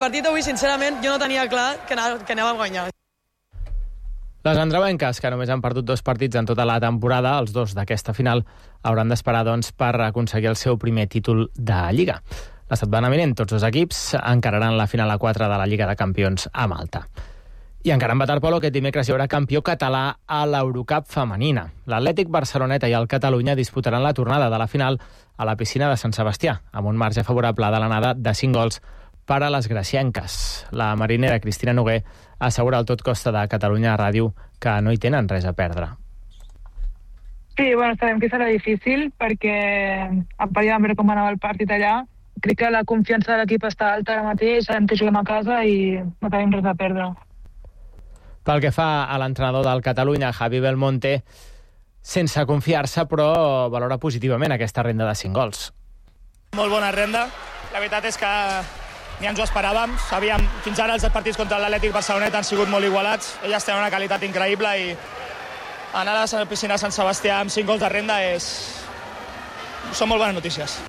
partit d'avui, sincerament, jo no tenia clar que anàvem a guanyar. Les andreuenques, que només han perdut 2 partits en tota la temporada, els 2 d'aquesta final, hauran d'esperar, doncs, per aconseguir el seu primer títol de Lliga. L'estat beneminent, tots 2 equips encararan la final a 4 de la Lliga de Campions a Malta. I encara en waterpolo, aquest dimecres hi haurà campió català a l'Eurocup femenina. L'Atlètic Barceloneta i el Catalunya disputaran la tornada de la final a la piscina de Sant Sebastià, amb un marge favorable de l'anada de 5 gols per a les gracienques. La marinera Cristina Noguer assegura al Tot Costa de Catalunya Ràdio que no hi tenen res a perdre. Sí, bueno, sabem que serà difícil perquè a part de veure com anava el partit allà, crec que la confiança de l'equip està alta ara mateix, sabem que juguem a casa i no tenim res a perdre. Pel que fa a l'entrenador del Catalunya, Javi Belmonte, sense confiar-se, però valora positivament aquesta renda de 5 gols. Molt bona renda. La veritat és que ni ens ho esperàvem. Sabíem, fins ara els partits contra l'Atlètic Barceloneta han sigut molt igualats. Elles tenen una qualitat increïble i anar a la piscina de Sant Sebastià amb 5 gols de renda són molt bones notícies.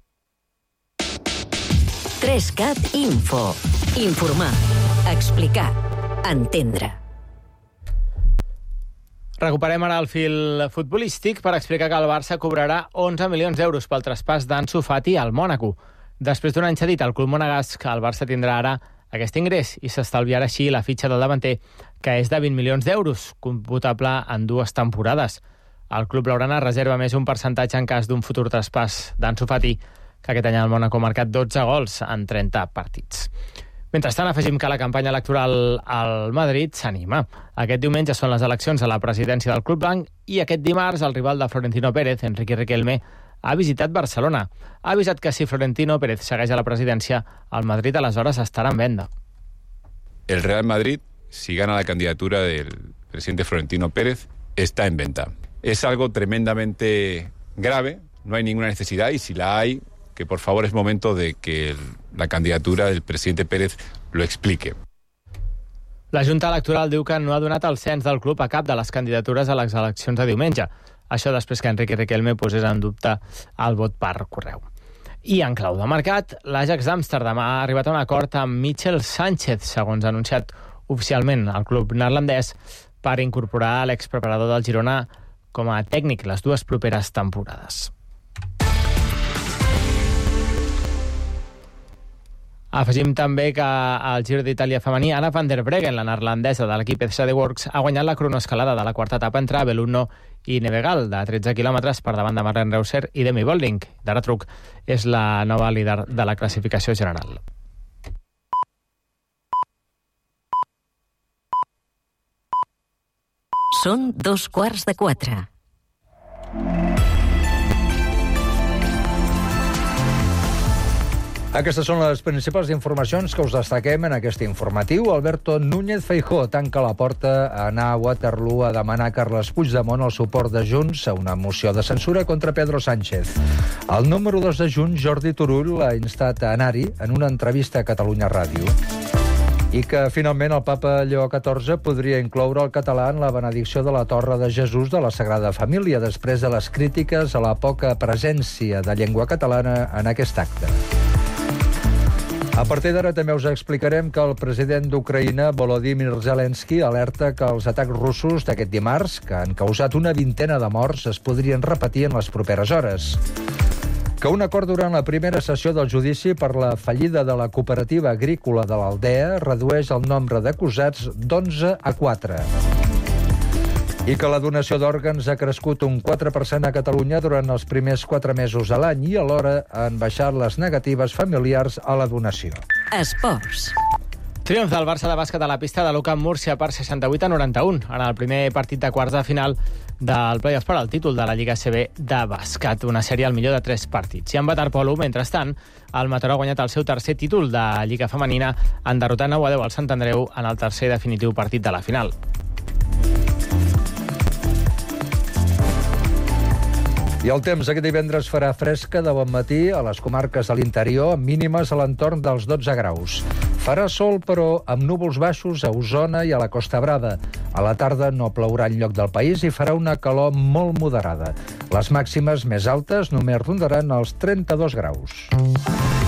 3CAT Info. Informar, explicar, entendre. Recuperem ara el fil futbolístic per explicar que el Barça cobrarà 11 milions d'euros pel traspàs d'Ansu Fati al Mònaco. Després d'un any cedit al club monegasc, el Barça tindrà ara aquest ingrés i s'estalviarà així la fitxa del davanter, que és de 20 milions d'euros, computable en 2 temporades. El club blaugrana reserva més un percentatge en cas d'un futur traspàs d'Ansu Fati, que aquest any el Mònaco ha marcat 12 gols en 30 partits. Mentrestant, afegim que la campanya electoral al Madrid s'anima. Aquest diumenge són les eleccions a la presidència del Club Blanc i aquest dimarts el rival de Florentino Pérez, Enrique Riquelme, ha visitat Barcelona. Ha avisat que si Florentino Pérez segueix a la presidència, el Madrid aleshores estarà en venda. El Real Madrid, si gana la candidatura del presidente Florentino Pérez, está en venta. Es algo tremendamente grave, no hay ninguna necesidad y si la hay, que por favor es momento de que la candidatura del presidente Pérez lo explique. La Junta Electoral diu que no ha donat el cens del club a cap de les candidatures a les eleccions de diumenge. Això després que Enrique Riquelme posés en dubte el vot per correu. I en clau de mercat, l'Ajax d'Amsterdam ha arribat a un acord amb Michel Sánchez, segons ha anunciat oficialment el club neerlandès, per incorporar l'expreparador del Girona com a tècnic les 2 properes temporades. Afegim també que al Giro d'Itàlia femení, Anna van der Breggen, la neerlandesa de l'equip SD Works, ha guanyat la cronoescalada de la 4ª etapa entre Belluno i Nevegal, de 13 quilòmetres per davant de Maren Reusser i Demi Vollering. Dara Truc és la nova líder de la classificació general. Són 3:15. Aquestes són les principals informacions que us destaquem en aquest informatiu. Alberto Núñez Feijóo tanca la porta a anar a Waterloo a demanar a Carles Puigdemont el suport de Junts a una moció de censura contra Pedro Sánchez. El número 2 de Junts, Jordi Turull, ha instat a anar-hi en una entrevista a Catalunya Ràdio. I que, finalment, el papa Lleó XIV podria incloure el català en la benedicció de la Torre de Jesús de la Sagrada Família, després de les crítiques a la poca presència de llengua catalana en aquest acte. A partir d'ara també us explicarem que el president d'Ucraïna, Volodymyr Zelensky, alerta que els atacs russos d'aquest dimarts, que han causat una vintena de morts, es podrien repetir en les properes hores. Que un acord durant la primera sessió del judici per la fallida de la cooperativa agrícola de l'Aldea redueix el nombre d'acusats d'11 a 4. I que la donació d'òrgans ha crescut un 4% a Catalunya durant els primers 4 mesos de l'any i alhora han baixat les negatives familiars a la donació. Esports. Triomf del Barça de bàsquet a la pista de l'UCAM Múrcia per 68-91 en el primer partit de quarts de final del play-off per al títol de la Lliga CB de bàsquet, una sèrie al millor de 3 partits. I en waterpolo, mentrestant, el Mataró ha guanyat el seu tercer títol de Lliga femenina en derrotar 9-10 al Sant Andreu en el tercer i definitiu partit de la final. I el temps aquest divendres farà fresca de bon matí a les comarques de l'interior, amb mínimes a l'entorn dels 12 graus. Farà sol, però, amb núvols baixos a Osona i a la Costa Brava. A la tarda no plourà enlloc del país i farà una calor molt moderada. Les màximes més altes només rondaran els 32 graus.